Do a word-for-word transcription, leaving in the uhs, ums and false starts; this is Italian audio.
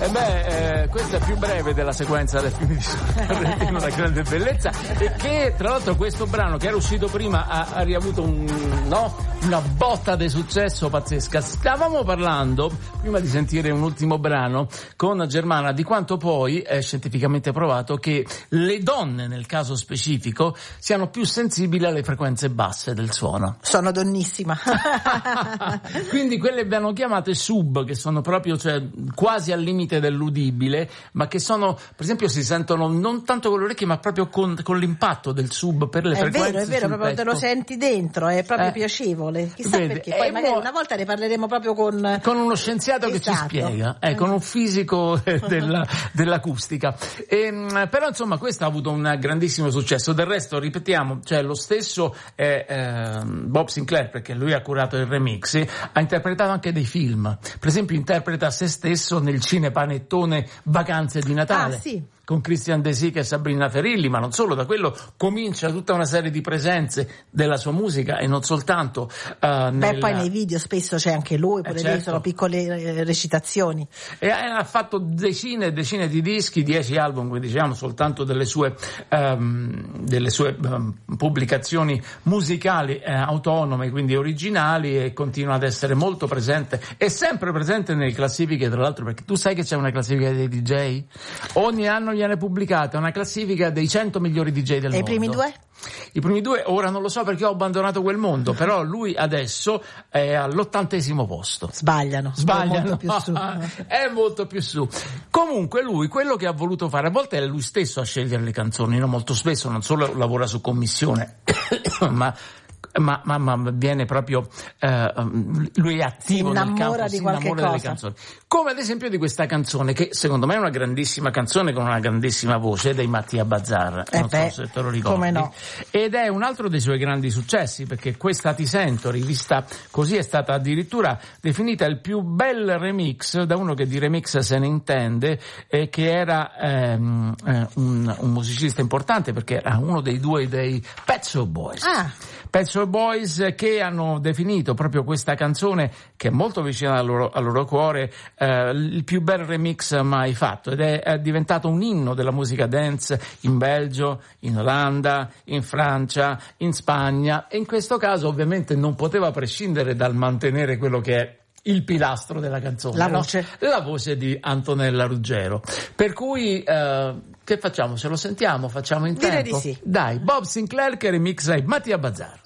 E beh, eh, questa è più breve della sequenza del film di Sorrentino, una grande bellezza, e che tra l'altro questo brano che era uscito prima ha, ha riavuto un, no, una botta di successo pazzesca. Stavamo parlando, prima di sentire un ultimo brano, con Germana di quanto poi è scientificamente provato che le donne, nel caso specifico, siano più sensibili alle frequenze basse del suono. Sono donnissima. Quindi quelle abbiamo chiamate sub, che sono proprio, cioè, quasi al limite dell'udibile, ma che sono, per esempio, si sentono non tanto con le orecchie, ma proprio con, con l'impatto del sub per le è frequenze. È vero, è vero, proprio petto. Te lo senti dentro, è proprio eh, piacevole. Chissà vede, perché. Poi magari mo- una volta ne parleremo proprio con con uno scienziato esatto. che ci spiega, eh, con un fisico della, dell'acustica. E, però insomma questo ha avuto un grandissimo successo. Del resto, ripetiamo, cioè lo stesso eh, eh, Bob Sinclair, perché lui ha curato il remix, ha interpretato anche dei film. Per esempio interpreta se stesso nel cinepanettone Vacanze di Natale. Ah, sì. Con Christian De Sica e Sabrina Ferilli, ma non solo, da quello comincia tutta una serie di presenze della sua musica e non soltanto. Uh, Beh, nella... poi nei video spesso c'è anche lui, pure eh, certo. lì sono piccole recitazioni. E ha fatto decine e decine di dischi, dieci album, quindi diciamo soltanto delle sue, um, delle sue um, pubblicazioni musicali eh, autonome, quindi originali, e continua ad essere molto presente, è sempre presente nelle classifiche, tra l'altro, perché tu sai che c'è una classifica dei D J? Ogni anno viene pubblicata una classifica dei cento migliori D J del e mondo. E i primi due? I primi due ora non lo so perché ho abbandonato quel mondo, però lui adesso è all'ottantesimo posto. Sbagliano. Sbagliano. Molto più su. È molto più su. Comunque lui, quello che ha voluto fare, a volte è lui stesso a scegliere le canzoni, no? Molto spesso non solo lavora su commissione, ma Ma, ma, ma viene proprio eh, lui è attivo nel campo, di si innamora cosa. delle canzoni, come ad esempio di questa canzone che secondo me è una grandissima canzone con una grandissima voce, dei Mattia Bazzar, eh non beh, so se te lo ricordi, come no. Ed è un altro dei suoi grandi successi, perché questa Ti sento, rivista così, è stata addirittura definita il più bel remix da uno che di remix se ne intende, e che era ehm, eh, un, un musicista importante, perché era uno dei due dei Pet Shop Boys. Ah. Pet Shop Boys, che hanno definito proprio questa canzone, che è molto vicina al loro, al loro cuore, eh, il più bel remix mai fatto, ed è, è diventato un inno della musica dance in Belgio, in Olanda, in Francia, in Spagna, e in questo caso ovviamente non poteva prescindere dal mantenere quello che è il pilastro della canzone, la no? voce, la voce di Antonella Ruggero. Per cui eh, che facciamo? Se lo sentiamo? Facciamo in Direi tempo? di sì. Dai, Bob Sinclair che remixa Mattia Bazzar.